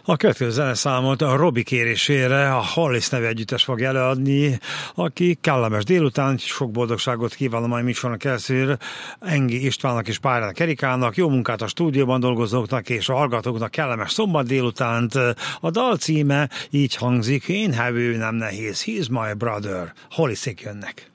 A következő zeneszámot a Robi kérésére a Hollis nevű együttes fog előadni, aki kellemes délután, sok boldogságot kíván a mai műsornak keresztül Engi Istvánnak és Párának Erikának, jó munkát a stúdióban dolgozóknak és a hallgatóknak, kellemes szombat délutánt. A dal címe így hangzik: Én hevő nem nehéz, he's my brother. Hollisék jönnek.